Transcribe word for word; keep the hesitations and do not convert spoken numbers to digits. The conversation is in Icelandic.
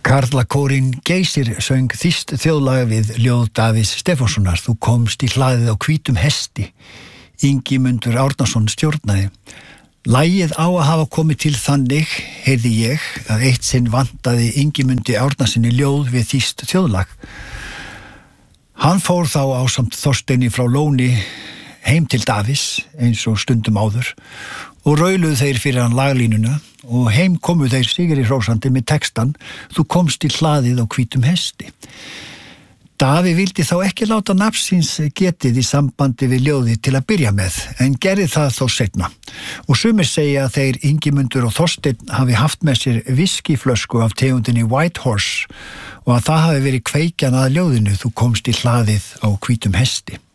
Karlakórinn Geysir söng þýskt þjóðlag við ljóð Davíðs Stefánssonar. Þú komst í hlaðið á hvítum hesti. Ingimundur Árnason stjórnaði. Lagið á að hafa komið til þannig, heyrði ég, að eitt sinn vantaði Ingimundi Árnasinni ljóð við þýskt þjóðlag. Hann fór þá ásamt Þorsteini frá Lóni heim til Davíðs eins og stundum áður og rauluðu þeir fyrir hann laglínuna og heim komu þeir sigri hrósandi með textan Þú komst í hlaðið á hvítum hesti. Davíð vildi þá ekki láta nafnsins getið í sambandi við ljóðið til að byrja með, en gerði það þó seinna. Og sumir segja að þeir Ingimundur og Þorsteinn hafi haft með sér viskíflösku af tegundinni White Horse og að það hafi verið kveikjan að ljóðinu Þú komst í hlaðið á hvítum hesti.